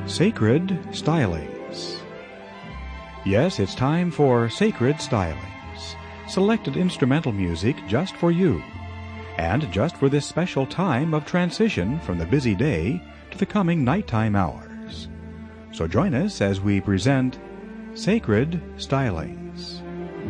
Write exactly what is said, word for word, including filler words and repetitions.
Sacred Stylings. Yes, it's time for Sacred Stylings, selected instrumental music just for you, and just for this special time of transition from the busy day to the coming nighttime hours. So join us as we present Sacred Stylings.